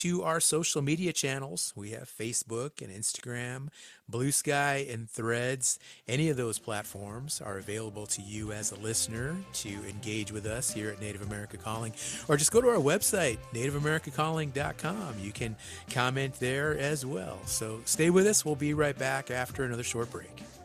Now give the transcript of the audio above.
to our social media channels. We have Facebook and Instagram, Blue Sky, and Threads. Any of those platforms are available to you as a listener to engage with us here at Native America Calling, or just go to our website, nativeamericacalling.com. You can comment there as well. So stay with us. We'll be right back after another short break.